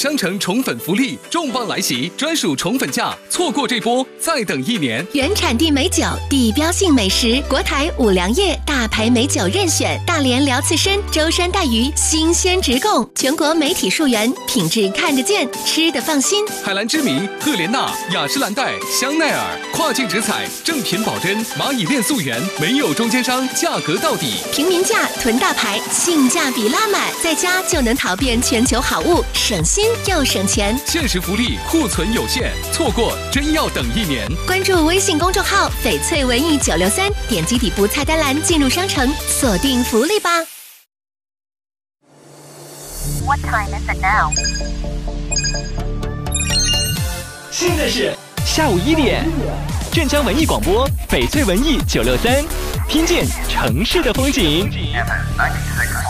商城宠粉福利重磅来袭，专属宠粉价，错过这波再等1年。 原产地美酒，地标性美食，国台五粮液大牌美酒任选，大连辽刺参、舟山带鱼新鲜直供，全国媒体溯源，品质看得见，吃得放心。 海蓝之谜、赫莲娜、雅诗兰黛、香奈儿，跨境直采，正品保真，蚂蚁链溯源，没有中间商，价格到底。 平民价囤大牌，性价比拉满，在家就能淘遍全球好物，省心又省钱。 限时福利，库存有限，错过真要等1年。 关注微信公众号翡翠文艺963，点击底部菜单栏进入商城，锁定福利吧。 What time is it now? 现在是下午1点，镇江文艺广播翡翠文艺963，听见城市的风景。